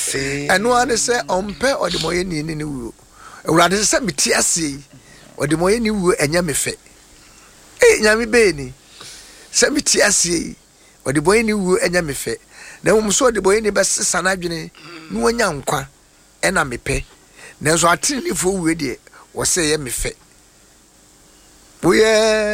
eno ane se ompe odemoye ni wuo ewurade se meti ase odemoye ni wuo enya mefe nyame be ni se meti ase odemoye ni wuo enya mefe na wo so odemoye ni besesa na adwene no anya nkwa ena mepe na so atini fo wuo de wo se ye mefe wo ye